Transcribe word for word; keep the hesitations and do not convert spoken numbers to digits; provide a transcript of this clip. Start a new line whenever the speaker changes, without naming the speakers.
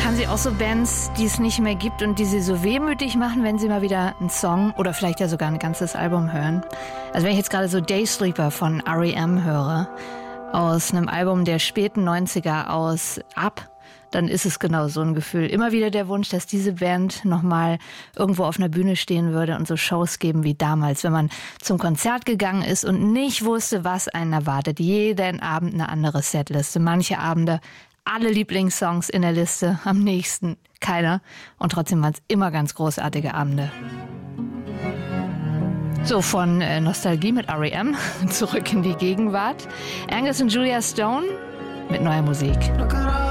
kann sie auch so Bands, die es nicht mehr gibt und die sie so wehmütig machen, wenn sie mal wieder einen Song oder vielleicht ja sogar ein ganzes Album hören. Also wenn ich jetzt gerade so Daysleeper von R E M höre, aus einem Album der späten neunziger aus Ab, dann ist es genau so ein Gefühl. Immer wieder der Wunsch, dass diese Band nochmal irgendwo auf einer Bühne stehen würde und so Shows geben wie damals, wenn man zum Konzert gegangen ist und nicht wusste, was einen erwartet. Jeden Abend eine andere Setliste. Manche Abende alle Lieblingssongs in der Liste, am nächsten keiner. Und trotzdem waren es immer ganz großartige Abende. So, von äh, Nostalgie mit R E M zurück in die Gegenwart. Angus und Julia Stone mit neuer Musik.